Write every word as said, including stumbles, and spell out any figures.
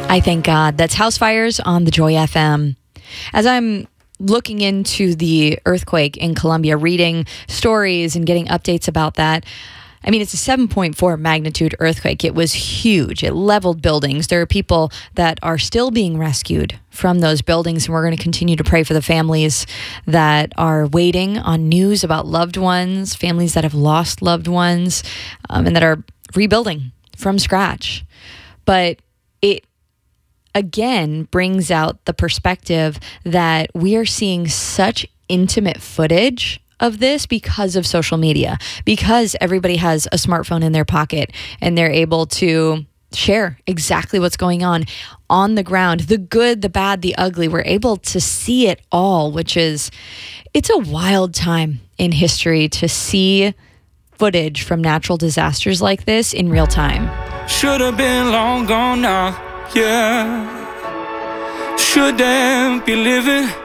I thank God. That's House Fires on the Joy F M. As I'm looking into the earthquake in Colombia, reading stories and getting updates about that, I mean, it's a seven point four magnitude earthquake. It was huge. It leveled buildings. There are people that are still being rescued from those buildings, and we're going to continue to pray for the families that are waiting on news about loved ones, families that have lost loved ones, um, and that are rebuilding from scratch. But it again brings out the perspective that we are seeing such intimate footage of this because of social media, because everybody has a smartphone in their pocket and they're able to share exactly what's going on on the ground, the good, the bad, the ugly. We're able to see it all, which is, it's a wild time in history to see footage from natural disasters like this in real time. Should have been long gone now, yeah. Shouldn't be living